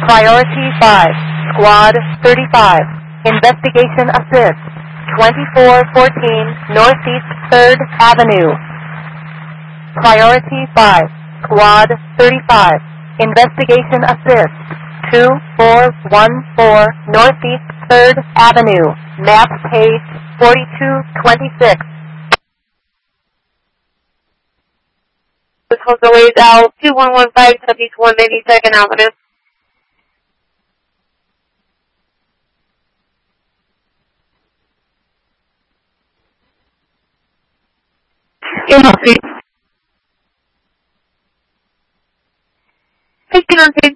Priority 5, Squad 35, Investigation Assist, 2414 Northeast 3rd Avenue. Priority 5, Squad 35, Investigation Assist, 2414 Northeast 3rd Avenue, map page 4226. This was delayed L 2115 Southeast 192nd Avenue. Taking on